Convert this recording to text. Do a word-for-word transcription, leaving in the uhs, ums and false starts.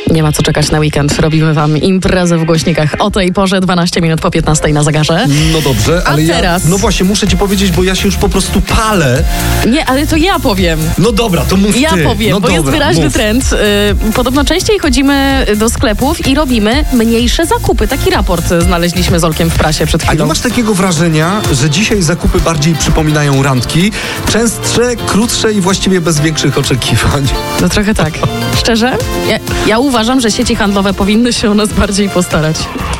Nie ma co czekać na weekend. Robimy wam imprezę w głośnikach o tej porze, dwanaście minut po piętnastej na zegarze. No dobrze, ale A teraz? ja... No właśnie, muszę ci powiedzieć, bo ja się już po prostu palę. Nie, ale to ja powiem. No dobra, to mów Ja ty. powiem, no bo dobra, jest wyraźny mów. trend. Y, Podobno częściej chodzimy do sklepów i robimy mniejsze zakupy. Taki raport znaleźliśmy z Olkiem w prasie przed A chwilą. nie masz takiego wrażenia, że dzisiaj zakupy bardziej przypominają randki? Częstsze, krótsze i właściwie bez większych oczekiwań. No trochę tak. Szczerze, ja, ja uważam, że sieci handlowe powinny się o nas bardziej postarać.